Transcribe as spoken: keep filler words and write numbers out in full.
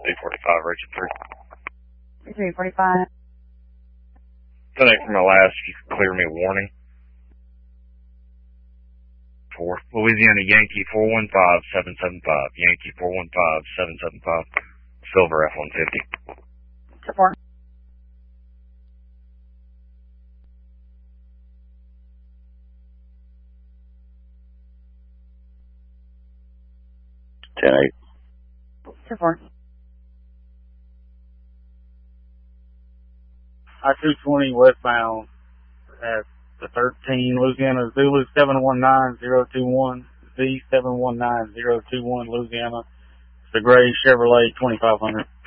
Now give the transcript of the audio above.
two forty-five, Richard three. three forty-five. Connect from my last, if you could clear me a warning. four. Louisiana Yankee four one five seven seven five. Yankee four one five seven seven five. Silver F one fifty. Support. ten eight. Support. I two twenty westbound at the thirteen, Louisiana Zulu seven one nine zero two one, Z seven one nine zero two one, Louisiana. It's the gray Chevrolet twenty-five hundred.